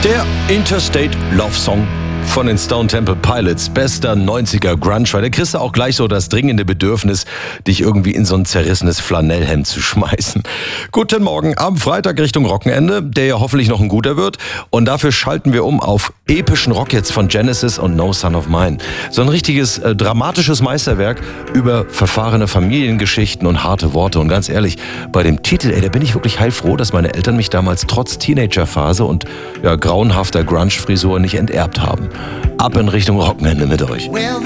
Der Interstate Love Song von den Stone Temple Pilots, bester 90er Grunge, weil da kriegst du auch gleich so das dringende Bedürfnis, dich irgendwie in so ein zerrissenes Flanellhemd zu schmeißen. Guten Morgen am Freitag Richtung Wochenende, der ja hoffentlich noch ein guter wird. Und dafür schalten wir um auf epischen Rock jetzt von Genesis und No Son of Mine. So ein richtiges dramatisches Meisterwerk über verfahrene Familiengeschichten und harte Worte. Und ganz ehrlich, bei dem Titel, da bin ich wirklich heilfroh, dass meine Eltern mich damals trotz Teenagerphase und grauenhafter Grunge-Frisur nicht enterbt haben. Ab in Richtung Wochenende mit euch.